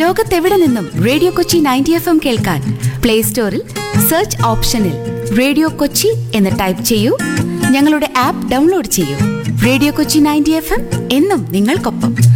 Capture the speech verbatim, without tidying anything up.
ലോകത്തെവിടെ നിന്നും radio Kochi ninety F M കേൾക്കാൻ പ്ലേ സ്റ്റോറിൽ സെർച്ച് ഓപ്ഷനിൽ റേഡിയോ കൊച്ചി എന്ന് ടൈപ്പ് ചെയ്യൂ. ഞങ്ങളുടെ ആപ്പ് ഡൗൺലോഡ് ചെയ്യൂ. Radio Kochi ninety F M എന്നും നിങ്ങൾക്കൊപ്പം.